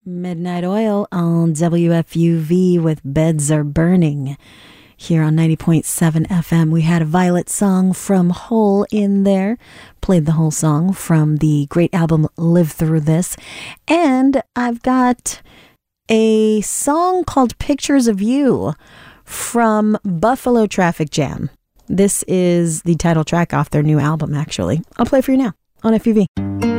Midnight Oil on WFUV with Beds Are Burning. Here on 90.7 FM, we had a Violet song from Hole in there. Played the whole song from the great album Live Through This. And I've got a song called Pictures of You from Buffalo Traffic Jam. This is the title track off their new album, actually. I'll play for you now on FUV.